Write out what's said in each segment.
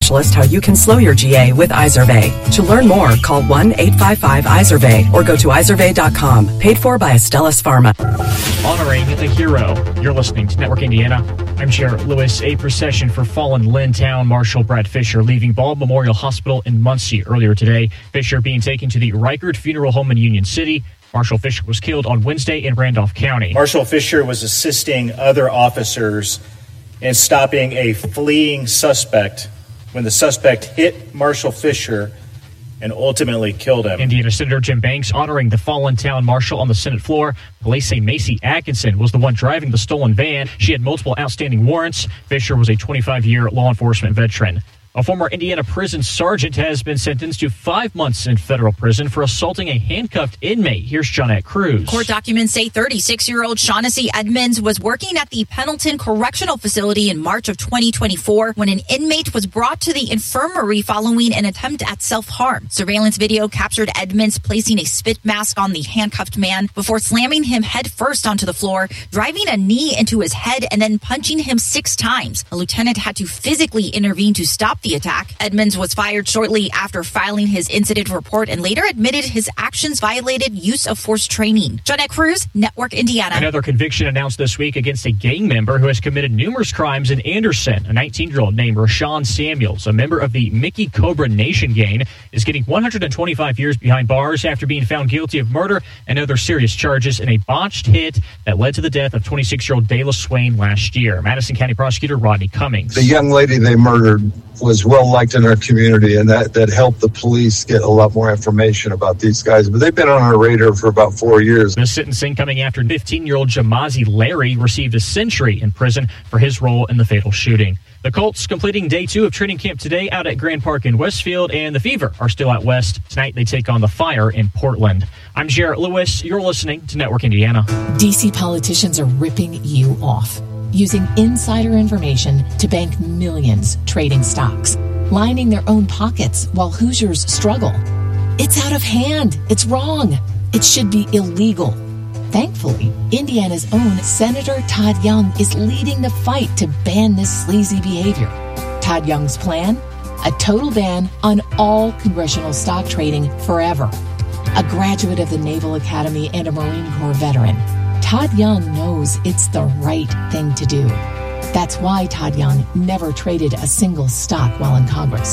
specialist how you can slow your GA with Izervay. To learn more, call 1-855-IZERVAY or go to izervay.com. Paid for by Astellas Pharma. Honoring the hero. You're listening to Network Indiana. I'm Jarrett Lewis. A procession for fallen Lynn Town Marshal Brad Fisher leaving Bald Memorial Hospital in Muncie earlier today. Fisher being taken to the Reichert Funeral Home in Union City. Marshal Fisher was killed on Wednesday in Randolph County. Marshal Fisher was assisting other officers in stopping a fleeing suspect when the suspect hit Marshal Fisher and ultimately killed him. Indiana Senator Jim Banks honoring the fallen town marshal on the Senate floor. Police say Macy Atkinson was the one driving the stolen van. She had multiple outstanding warrants. Fisher was a 25-year law enforcement veteran. A former Indiana prison sergeant has been sentenced to 5 months in federal prison for assaulting a handcuffed inmate. Here's Johnette Cruz. Court documents say 36-year-old Shaughnessy Edmonds was working at the Pendleton Correctional Facility in March of 2024 when an inmate was brought to the infirmary following an attempt at self-harm. Surveillance video captured Edmonds placing a spit mask on the handcuffed man before slamming him head first onto the floor, driving a knee into his head, and then punching him 6 times. A lieutenant had to physically intervene to stop the attack. Edmonds was fired shortly after filing his incident report and later admitted his actions violated use of force training. Johnette Cruz, Network Indiana. Another conviction announced this week against a gang member who has committed numerous crimes in Anderson. A 19-year-old named Rashawn Samuels, a member of the Mickey Cobra Nation gang, is getting 125 years behind bars after being found guilty of murder and other serious charges in a botched hit that led to the death of 26-year-old Dayla Swain last year. Madison County Prosecutor Rodney Cummings. The young lady they murdered was well liked in our community, and that helped the police get a lot more information about these guys. But they've been on our radar for about 4 years. The sentencing coming after 15-year-old Jamazi Larry received a century in prison for his role in the fatal shooting. The Colts completing day 2 of training camp today out at Grand Park in Westfield, and the Fever are still out west. Tonight they take on the Fire in Portland. I'm Jarrett Lewis. You're listening to Network Indiana. DC politicians are ripping you off, using insider information to bank millions trading stocks, lining their own pockets while Hoosiers struggle. It's out of hand. It's wrong. It should be illegal. Thankfully, Indiana's own Senator Todd Young is leading the fight to ban this sleazy behavior. Todd Young's plan? A total ban on all congressional stock trading forever. A graduate of the Naval Academy and a Marine Corps veteran, Todd Young knows it's the right thing to do. That's why Todd Young never traded a single stock while in Congress.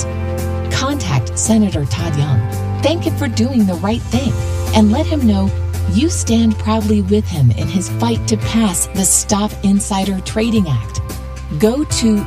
Contact Senator Todd Young, thank him for doing the right thing, and let him know you stand proudly with him in his fight to pass the Stop Insider Trading Act. Go to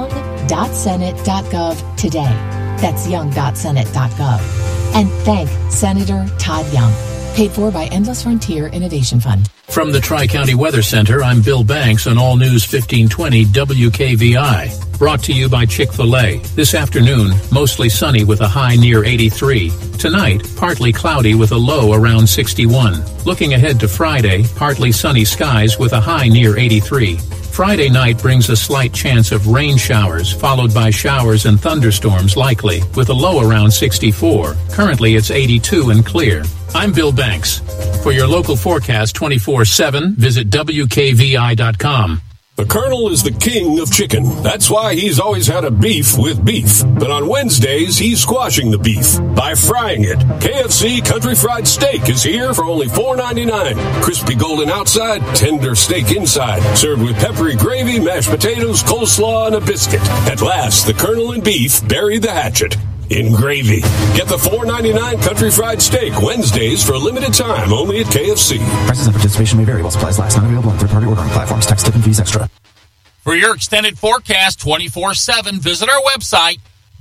young.senate.gov today. That's young.senate.gov. And thank Senator Todd Young. Paid for by Endless Frontier Innovation Fund. From the Tri-County Weather Center, I'm Bill Banks on All News 1520 WKVI. Brought to you by Chick-fil-A. This afternoon, mostly sunny with a high near 83. Tonight, partly cloudy with a low around 61. Looking ahead to Friday, partly sunny skies with a high near 83. Friday night brings a slight chance of rain showers, followed by showers and thunderstorms likely, with a low around 64. Currently, it's 82 and clear. I'm Bill Banks. For your local forecast 24/7, visit WKVI.com. The Colonel is the king of chicken. That's why he's always had a beef with beef. But on Wednesdays, he's squashing the beef by frying it. KFC Country Fried Steak is here for only $4.99. Crispy golden outside, tender steak inside. Served with peppery gravy, mashed potatoes, coleslaw, and a biscuit. At last, the Colonel and beef bury the hatchet in gravy. Get the $4.99 Country Fried Steak Wednesdays for a limited time only at KFC. Prices and participation may vary while supplies last. Not available on third-party ordering platforms. Tax, tip, and fees extra. For your extended forecast 24/7, visit our website,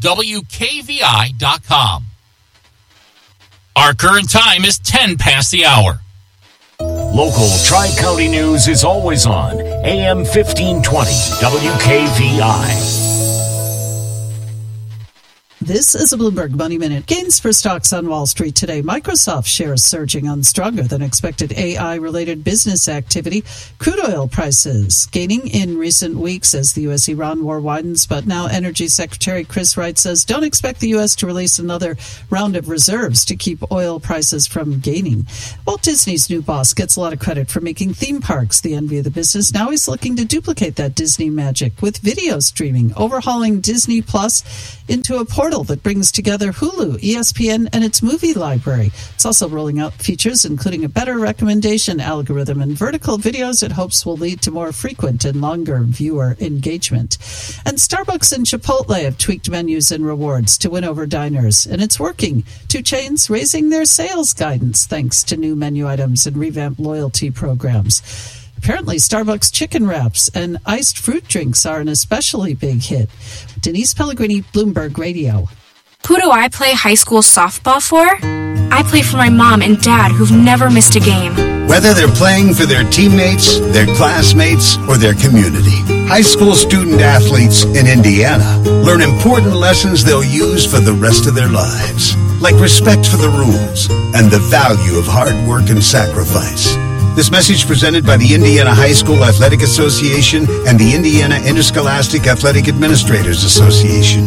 WKVI.com. Our current time is 10 past the hour. Local Tri-County news is always on AM 1520 WKVI. This is a Bloomberg Money Minute. Gains for stocks on Wall Street today. Microsoft shares surging on stronger than expected AI-related business activity. Crude oil prices gaining in recent weeks as the U.S.-Iran war widens, but now Energy Secretary Chris Wright says don't expect the U.S. to release another round of reserves to keep oil prices from gaining. Walt Disney's new boss gets a lot of credit for making theme parks the envy of the business. Now he's looking to duplicate that Disney magic with video streaming, overhauling Disney Plus into a portal that brings together Hulu, ESPN, and its movie library. It's also rolling out features including a better recommendation algorithm and vertical videos it hopes will lead to more frequent and longer viewer engagement. And Starbucks and Chipotle have tweaked menus and rewards to win over diners, and it's working. Two chains raising their sales guidance thanks to new menu items and revamped loyalty programs. Apparently, Starbucks chicken wraps and iced fruit drinks are an especially big hit. Denise Pellegrini, Bloomberg Radio. Who do I play high school softball for? I play for my mom and dad who've never missed a game. Whether they're playing for their teammates, their classmates, or their community, high school student athletes in Indiana learn important lessons they'll use for the rest of their lives, like respect for the rules and the value of hard work and sacrifice. This message presented by the Indiana High School Athletic Association and the Indiana Interscholastic Athletic Administrators Association.